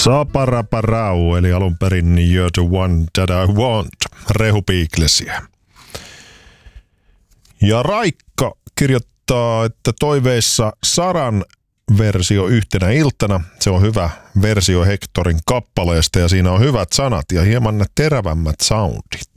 Saparaparau, eli alun perin You're the one that I want, Rehu Beatlessia. Ja Raikka kirjoittaa, että toiveissa Saran versio yhtenä iltana. Se on hyvä versio Hectorin kappaleesta ja siinä on hyvät sanat ja hieman terävämmät soundit.